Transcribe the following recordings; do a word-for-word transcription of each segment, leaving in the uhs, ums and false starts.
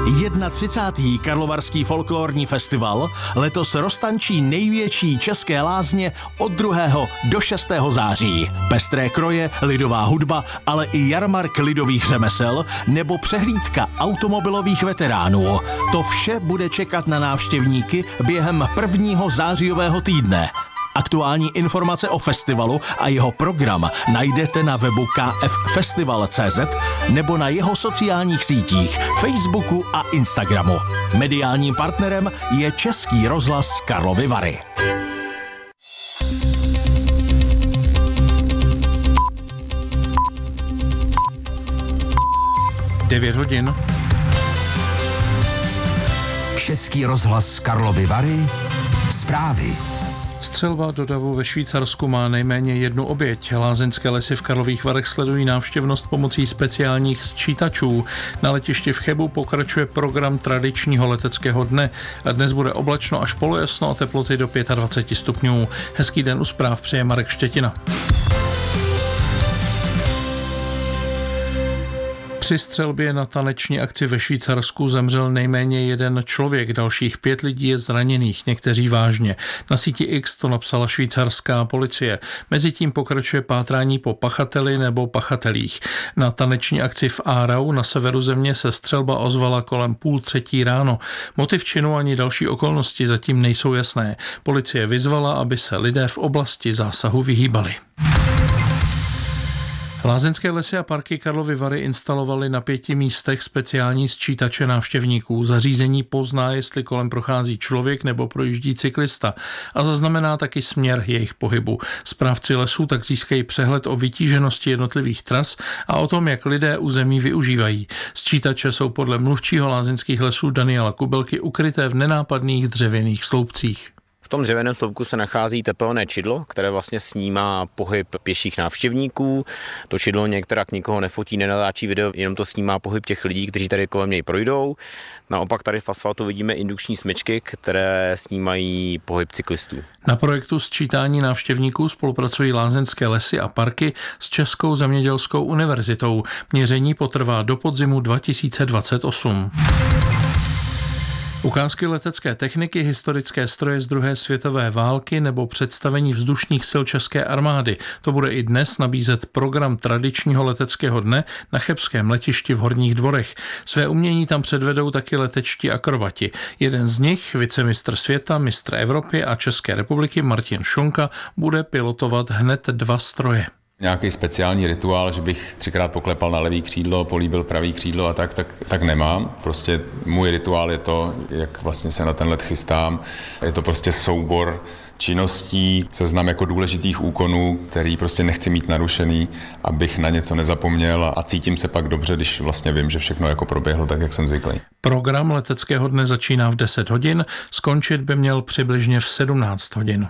třicátý první Karlovarský folklorní festival letos roztančí největší české lázně od druhého do šestého září. Pestré kroje, lidová hudba, ale i jarmark lidových řemesel nebo přehlídka automobilových veteránů. To vše bude čekat na návštěvníky během prvního zářijového týdne. Aktuální informace o festivalu a jeho program najdete na webu k f festival tečka cé zet nebo na jeho sociálních sítích, Facebooku a Instagramu. Mediálním partnerem je Český rozhlas Karlovy Vary. devět hodin. Český rozhlas Karlovy Vary. Zprávy. Střelba do davu ve Švýcarsku má nejméně jednu oběť. Lázeňské lesy v Karlových Varech sledují návštěvnost pomocí speciálních sčítačů. Na letišti v Chebu pokračuje program tradičního leteckého dne. Dnes bude oblačno až polojasno a teploty do dvacet pět stupňů. Hezký den u zpráv přeje Marek Štětina. Při střelbě na taneční akci ve Švýcarsku zemřel nejméně jeden člověk, dalších pět lidí je zraněných, někteří vážně. Na síti X to napsala švýcarská policie. Mezitím pokračuje pátrání po pachateli nebo pachatelích. Na taneční akci v Aarau na severu země se střelba ozvala kolem půl třetí ráno. Motiv činu ani další okolnosti zatím nejsou jasné. Policie vyzvala, aby se lidé v oblasti zásahu vyhýbali. Lázeňské lesy a parky Karlovy Vary instalovaly na pěti místech speciální sčítače návštěvníků. Zařízení pozná, jestli kolem prochází člověk nebo projíždí cyklista a zaznamená taky směr jejich pohybu. Správci lesů tak získají přehled o vytíženosti jednotlivých tras a o tom, jak lidé území využívají. Sčítače jsou podle mluvčího lázeňských lesů Daniela Kubelky ukryté v nenápadných dřevěných sloupcích. V tom dřevěném sloupku se nachází tepelné čidlo, které vlastně snímá pohyb pěších návštěvníků. To čidlo některak nikoho nefotí, nenatáčí video, jenom to snímá pohyb těch lidí, kteří tady kolem něj projdou. Naopak tady v asfaltu vidíme indukční smyčky, které snímají pohyb cyklistů. Na projektu sčítání návštěvníků spolupracují lázeňské lesy a parky s Českou zemědělskou univerzitou. Měření potrvá do podzimu dva tisíce dvacet osm. Ukázky letecké techniky, historické stroje z druhé světové války nebo představení vzdušných sil české armády. To bude i dnes nabízet program tradičního leteckého dne na chebském letišti v Horních Dvorech. Své umění tam předvedou taky letečtí akrobati. Jeden z nich, vicemistr světa, mistr Evropy a České republiky Martin Šonka, bude pilotovat hned dva stroje. Nějaký speciální rituál, že bych třikrát poklepal na levý křídlo, políbil pravý křídlo a tak, tak, tak nemám. Prostě můj rituál je to, jak vlastně se na ten let chystám. Je to prostě soubor činností, seznam jako důležitých úkonů, který prostě nechci mít narušený, abych na něco nezapomněl a cítím se pak dobře, když vlastně vím, že všechno jako proběhlo tak, jak jsem zvyklý. Program leteckého dne začíná v deset hodin, skončit by měl přibližně v sedmnáct hodin.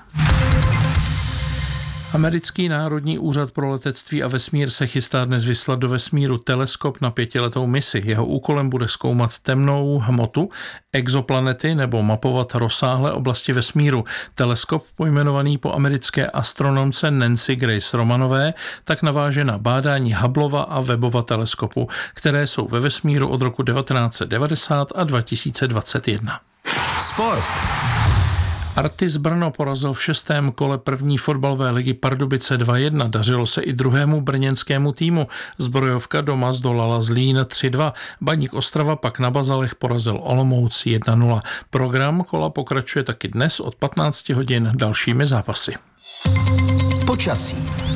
Americký národní úřad pro letectví a vesmír se chystá dnes vyslat do vesmíru teleskop na pětiletou misi. Jeho úkolem bude zkoumat temnou hmotu, exoplanety nebo mapovat rozsáhlé oblasti vesmíru. Teleskop, pojmenovaný po americké astronomce Nancy Grace Romanové, tak naváže na bádání Hubbleova a Webbova teleskopu, které jsou ve vesmíru od roku devatenáct set devadesát a dva tisíce dvacet jedna. Sport. Artis Brno porazil v šestém kole první fotbalové ligy Pardubice dva jedna. Dařilo se i druhému brněnskému týmu. Zbrojovka doma zdolala Zlín tři dva. Baník Ostrava pak na Bazalech porazil Olomouc jedna nula. Program kola pokračuje taky dnes od patnáct hodin dalšími zápasy. Počasí.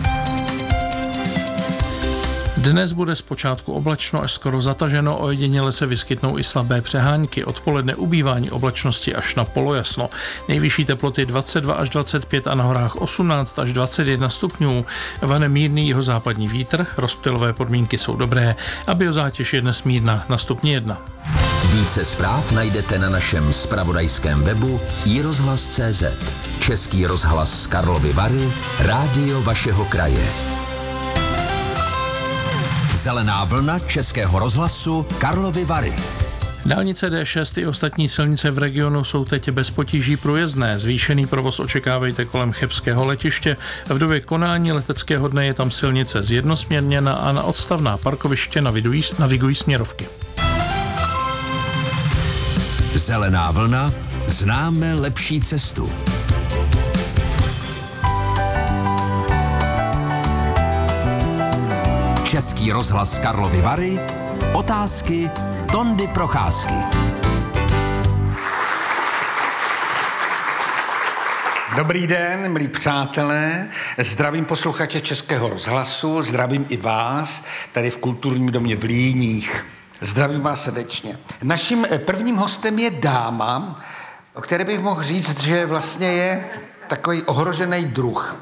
Dnes bude zpočátku oblačno až skoro zataženo, ojediněle se vyskytnou i slabé přehánky. Odpoledne ubývání oblačnosti až na polojasno. Nejvyšší teploty dvacet dva až dvacet pět a na horách osmnáct až dvacet jedna stupňů. Vane mírný jihozápadní vítr, rozptylové podmínky jsou dobré a biozátěž je dnes mírná na stupni jedna. Více zpráv najdete na našem zpravodajském webu i rozhlas tečka cé zet. Český rozhlas Karlovy Vary, rádio vašeho kraje. Zelená vlna Českého rozhlasu Karlovy Vary. Dálnice D šest i ostatní silnice v regionu jsou teď bez potíží průjezdné. Zvýšený provoz očekávejte kolem chebského letiště. V době konání leteckého dne je tam silnice zjednosměrněna a na odstavná parkoviště navigují, navigují směrovky. Zelená vlna, známe lepší cestu. Český rozhlas Karlovy Vary, otázky Tondy Procházky. Dobrý den, milí přátelé, zdravím posluchače Českého rozhlasu, zdravím i vás tady v Kulturním domě v Líních. Zdravím vás srdečně. Naším prvním hostem je dáma, o které bych mohl říct, že vlastně je takový ohrožený druh.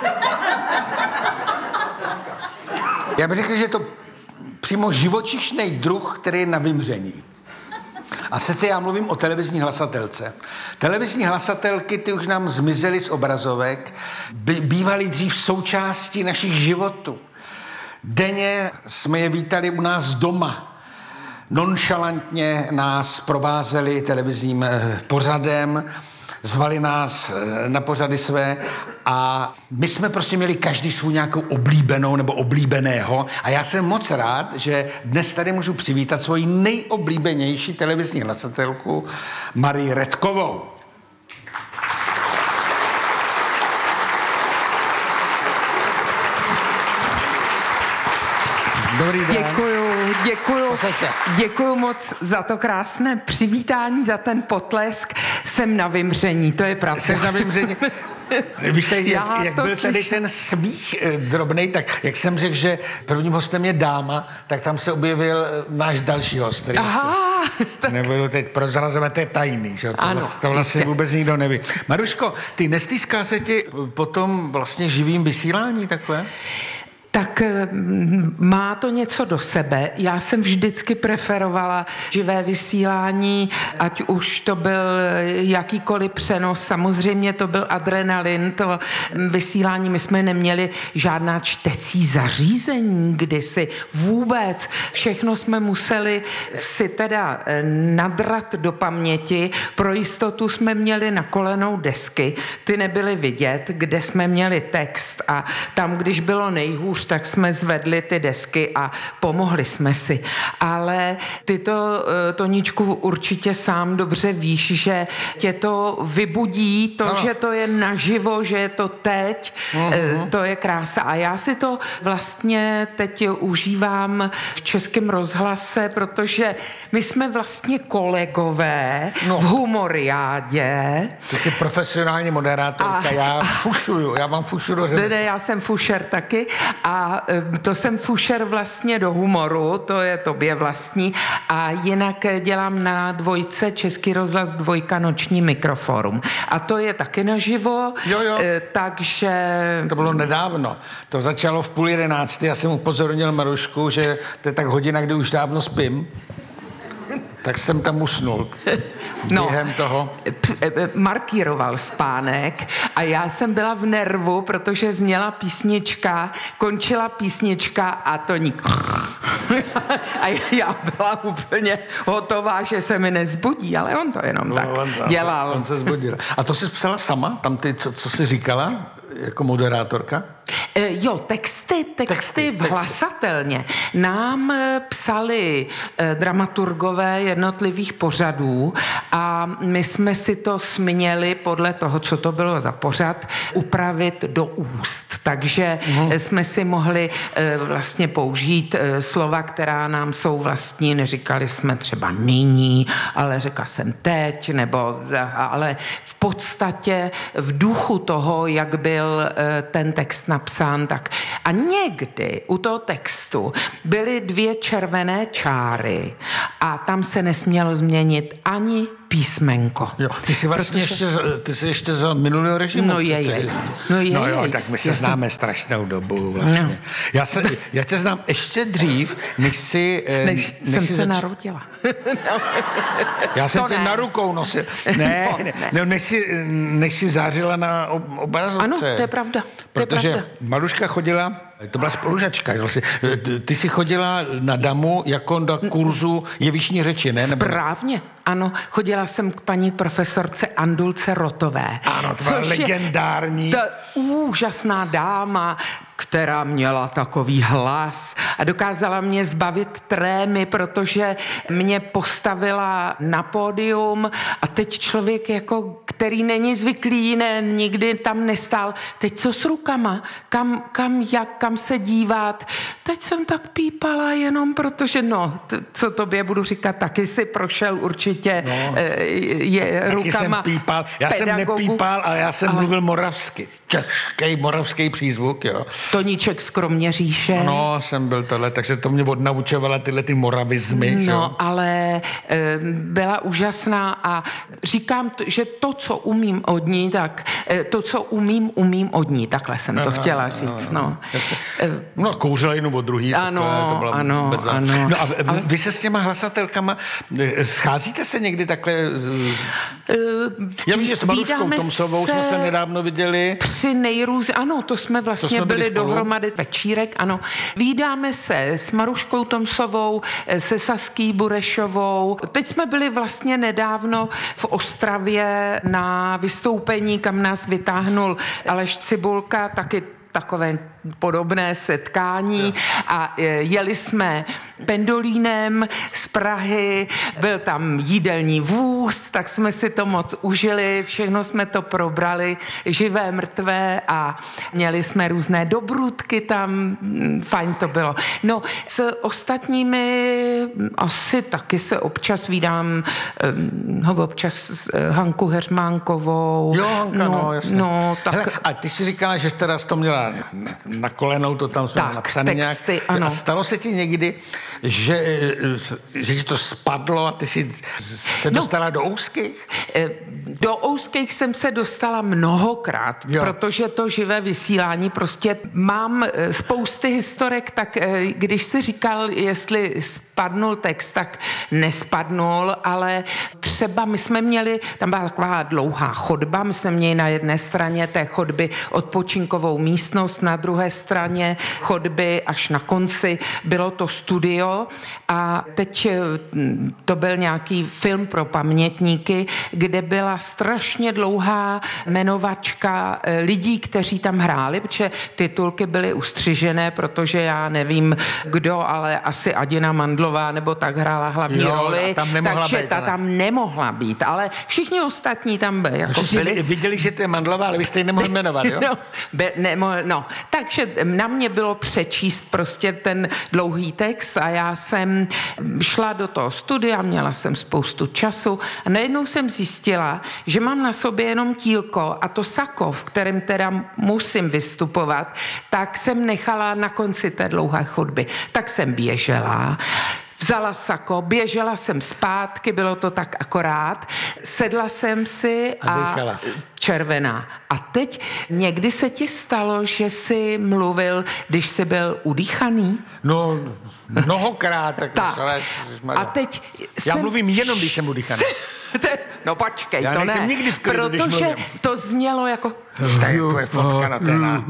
Já bych řekl, že je to přímo živočišný druh, který je na vymření. A sice já mluvím o televizní hlasatelce. Televizní hlasatelky, ty už nám zmizely z obrazovek, bývaly dřív součástí našich životů. Denně jsme je vítali u nás dma. Nonšalantně nás provázeli televizním pořadem, zvali nás na pořady své a my jsme prostě měli každý svou nějakou oblíbenou nebo oblíbeného a já jsem moc rád, že dnes tady můžu přivítat svoji nejoblíbenější televizní hlasatelku Marii Redkovou. Dobrý den. Děkuju, děkuju, děkuju moc za to krásné přivítání, za ten potlesk. Jsem na vymření, to je pravda. Jsem na vymření. Víš, tady, jak, jak byl slyším. tady ten smích eh, drobnej, tak jak jsem řekl, že prvním hostem je dáma, tak tam se objevil náš další host. Který Aha, tak... Nebudu teď prozrazovat, to je tajný, že? To, ano, vlastně, to vlastně jistě. vůbec nikdo neví. Maruško, ty nestýská se ti po tom vlastně živým vysílání takhle? Tak má to něco do sebe. Já jsem vždycky preferovala živé vysílání, ať už to byl jakýkoliv přenos, samozřejmě to byl adrenalin, to vysílání, my jsme neměli žádná čtecí zařízení kdysi vůbec. Všechno jsme museli si teda nadrat do paměti, pro jistotu jsme měli nakolenou desky, ty nebyly vidět, kde jsme měli text a tam, když bylo nejhůř, tak jsme zvedli ty desky a pomohli jsme si. Ale ty to, Toničku, určitě sám dobře víš, že tě to vybudí, to, no. Že to je naživo, že je to teď, mm-hmm. To je krása. A já si to vlastně teď užívám v Českém rozhlase, protože my jsme vlastně kolegové no. v Humoriádě. Ty jsi profesionální moderátorka, a, já a, fušuju, já vám fušu do řemesla. Ne, já jsem fušer taky a to jsem fušer vlastně do humoru, to je tobě vlastní a jinak dělám na dvojce Český rozhlas dvojka noční mikroforum. A to je taky naživo, jo, jo. takže... To bylo nedávno. To začalo v půl jedenáctý, já jsem upozornil Marušku, že to je tak hodina, kdy už dávno spím. Tak jsem tam usnul. No, během toho. P- markíroval spánek a já jsem byla v nervu, protože zněla písnička, končila písnička a Toník. A já byla úplně hotová, že se mi nezbudí, ale on to jenom no, tak on, dělal. On se zbudil. A to jsi psala sama? Tam ty, co, co jsi říkala jako moderátorka? E, jo, texty, texty, texty v hlasatelně. Nám e, psali e, dramaturgové jednotlivých pořadů a my jsme si to směli podle toho, co to bylo za pořad, upravit do úst. Takže uhum. jsme si mohli e, vlastně použít e, slova, která nám jsou vlastní. Neříkali jsme třeba nyní, ale řekla jsem teď, nebo ale v podstatě v duchu toho, jak byl e, ten text napsán, tak. A někdy u toho textu byly dvě červené čáry a tam se nesmělo změnit ani písmenko. Jo, ty jsi vlastně protože... ještě, ty jsi ještě za minulého režimu. No je, je. No, je, no jo, je. tak my se já známe jsem... strašnou dobu vlastně. No. Já, se, já tě znám ještě dřív, než jsi... Než, než jsem jsi se zač... narodila. no. Já jsem tě na rukou nosil. Ne, no, ne. ne než, jsi, než jsi zářila na obrazovce. Ano, to je pravda. To je protože pravda. Maruška chodila... To byla spolužačka. Ty jsi chodila na damu jako na kurzu jeviční řeči, ne? Správně, ano. Chodila jsem k paní profesorce Andulce Rotové. Ano, to byla legendární. Ta úžasná dáma, která měla takový hlas a dokázala mě zbavit trémy, protože mě postavila na pódium a teď člověk, jako, který není zvyklý, ne, nikdy tam nestál, teď co s rukama, kam, kam, jak, kam se dívat. Teď jsem tak pípala jenom, protože no, t- co tobě budu říkat, taky si prošel určitě no, je, taky rukama jsem pípal, já pedagogu, jsem nepípal, ale já jsem ale... mluvil moravsky. Těžký moravský přízvuk, jo. Toníček z Kroměříše. No, jsem byl tohle, takže to mě odnaučovala tyhle ty moravizmy. No, jo. ale e, byla úžasná a říkám, t- že to, co umím od ní, tak e, to, co umím, umím od ní. Takhle jsem to no, chtěla no, říct, no. no. no. No, kouřila jednu od druhý. Ano, takhle, to byla ano, bezvá... ano. No a vy, ale... vy se s těma hlasatelkama, scházíte se někdy takhle? E, Já vím, že s Maruškou Tomsovou jsme se nedávno viděli. Při nejrůz... Ano, to jsme vlastně to jsme byli, byli dohromady večírek, ano. Vídáme se s Maruškou Tomsovou, se Saský Burešovou. Teď jsme byli vlastně nedávno v Ostravě na vystoupení, kam nás vytáhnul Aleš Cibulka, taky takové podobné setkání a jeli jsme pendolínem z Prahy, byl tam jídelní vůz, tak jsme si to moc užili, všechno jsme to probrali, živé, mrtvé a měli jsme různé dobrůdky tam, fajn to bylo. No, s ostatními asi taky se občas vídám, ho občas Hanku Heřmánkovou. Jo, Hanka, no, no jasně. No, tak... Hele, a ty si říkala, že teda jsi to měla na kolenou, to tam jsme napsané nějak. Ano. A stalo se ti někdy, že, že ti to spadlo a ty si se dostala no, do úzkých? Do úzkých jsem se dostala mnohokrát, jo. Protože to živé vysílání prostě mám spousty historek, tak když si říkal, jestli spadnul text, tak nespadnul, ale třeba my jsme měli, tam byla taková dlouhá chodba, my jsme měli na jedné straně té chodby odpočinkovou místnost, na druhé straně chodby až na konci bylo to studio a teď to byl nějaký film pro pamětníky, kde byla strašně dlouhá jmenovačka lidí, kteří tam hráli, protože titulky byly ustřižené, protože já nevím kdo, ale asi Adina Mandlová nebo tak hrála hlavní jo, roli, tam takže být, ta ne? tam nemohla být, ale všichni ostatní tam byli. Jako všichni byli. Viděli, že to je Mandlová, ale vy jste ji nemohli jmenovat, jo? no, be, nemohl, no, takže na mě bylo přečíst prostě ten dlouhý text a já jsem šla do toho studia, měla jsem spoustu času a najednou jsem zjistila, že mám na sobě jenom tílko a to sako, v kterém teda musím vystupovat, tak jsem nechala na konci té dlouhé chodby. Tak jsem běžela, vzala sako, běžela jsem zpátky, bylo to tak akorát, sedla jsem si a, a červená. A teď někdy se ti stalo, že jsi mluvil, když jsi byl udýchaný? No, mnohokrát. Tak, tak. Ale, a teď já jsem... mluvím jenom, když jsem udýchaný. No počkej, já to ne. nikdy v klidu, protože to znělo jako... To je fotka na téna.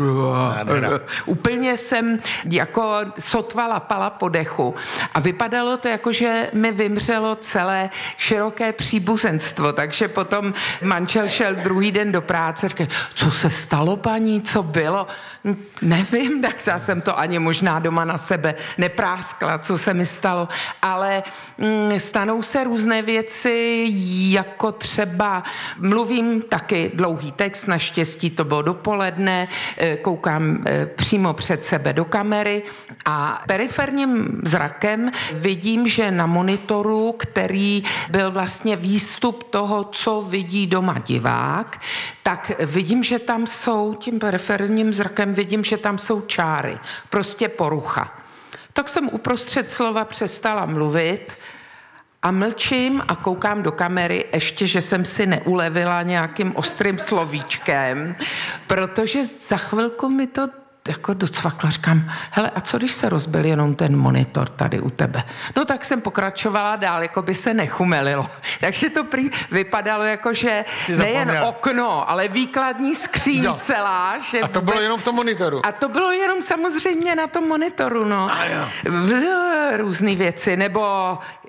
Úplně jsem jako sotva lapala po dechu a vypadalo to jako, že mi vymřelo celé široké příbuzenstvo, takže potom manžel šel druhý den do práce a říkal, co se stalo, paní, co bylo? Nevím, tak já jsem to ani možná doma na sebe nepráskla, co se mi stalo, ale mm, stanou se různé věci, jako třeba mluvím taky dlouhý text, naštěstí to bylo dopoledne, koukám přímo před sebe do kamery a periferním zrakem vidím, že na monitoru, který byl vlastně výstup toho, co vidí doma divák, tak vidím, že tam jsou, tím periferním zrakem vidím, že tam jsou čáry, prostě porucha. Tak jsem uprostřed slova přestala mluvit a mlčím a koukám do kamery, ještě, že jsem si neulevila nějakým ostrým slovíčkem, protože za chvilku mi to jako docvakla, říkám, hele, a co když se rozbil jenom ten monitor tady u tebe? No tak jsem pokračovala dál, jako by se nechumelilo. Takže to prý vypadalo jako, že nejen okno, ale výkladní skříň jo. celá. Že a to vůbec... bylo jenom v tom monitoru? A to bylo jenom samozřejmě na tom monitoru, no. Různý věci, nebo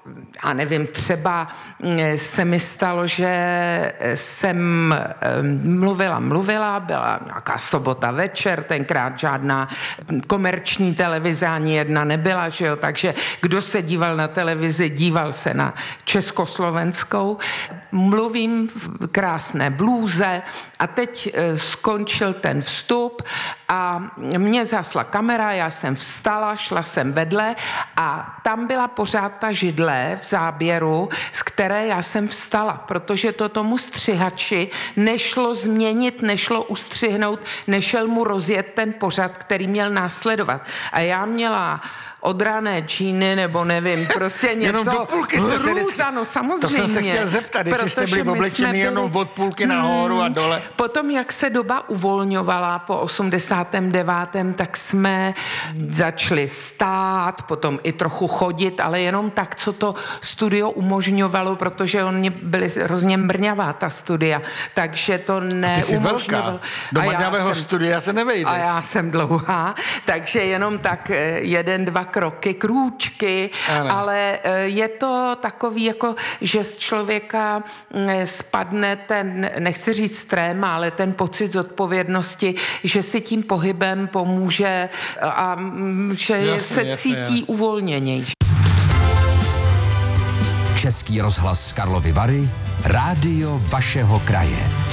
a nevím, třeba se mi stalo, že jsem mluvila, mluvila, byla nějaká sobota večer, tenkrát žádná komerční televize ani jedna nebyla, že jo, takže kdo se díval na televizi, díval se na československou. Mluvím v krásné blůze a teď skončil ten vstup a mě zasla kamera, já jsem vstala, šla jsem vedle a tam byla pořád ta židle v záběru, z které já jsem vstala, protože to tomu střihači nešlo změnit, nešlo ustřihnout, nešel mu rozjet ten pořad, který měl následovat. A já měla odrané džíny, nebo nevím, prostě něco. Jenom do půlky jste se vždycky... No, samozřejmě. To jsem se chtěl zeptat, jestli jste byli oblečeni jenom od půlky nahoru a dole. Potom, jak se doba uvolňovala po osmdesátém devátém tak jsme začali stát, potom i trochu chodit, ale jenom tak, co to studio umožňovalo, protože oni byli hrozně mrňavá, ta studia, takže to neumožňovalo. Do mrňavého studia se nevejdeš. A já jsem dlouhá, takže jenom tak jeden, dva kroky, krůčky, ano. Ale je to takový, jako, že z člověka spadne ten, nechci říct tréma, ale ten pocit zodpovědnosti, že si tím pohybem pomůže a že jasně, se jasně, cítí jasně. uvolněnější. Český rozhlas Karlovy Vary, rádio vašeho kraje.